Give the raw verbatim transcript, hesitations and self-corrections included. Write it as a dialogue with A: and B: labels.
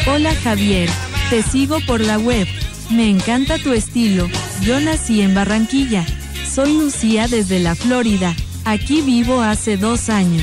A: Hola Javier, te sigo por la web. Me encanta tu estilo. Yo nací en Barranquilla. Soy Lucía desde la Florida. Aquí vivo hace dos años.